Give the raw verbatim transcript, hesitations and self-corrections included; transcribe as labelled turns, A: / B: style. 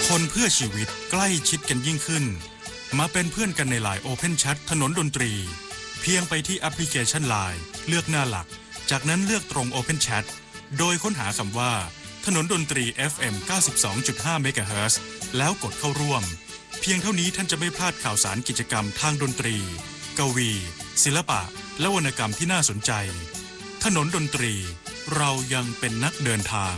A: คนเพื่อชีวิตใกล้ชิดกันยิ่งขึ้นมาเป็นเพื่อนกันใน ไลน์ Open Chat ถนนดนตรีเพียงไปที่แอปพลิเคชัน ไลน์ เลือกหน้าหลักจากนั้นเลือกตรง Open Chat โดยค้นหาคำว่าถนนดนตรี เอฟ เอ็ม เก้าสิบสองจุดห้า เมกะเฮิรตซ์ แล้วกดเข้าร่วมเพียงเท่านี้ท่านจะไม่พลาดข่าวสารกิจกรรมทางดนตรีกวีศิลปะและวรรณกรรมที่น่าสนใจถนนดนตรีเรายังเป็นนักเดินทาง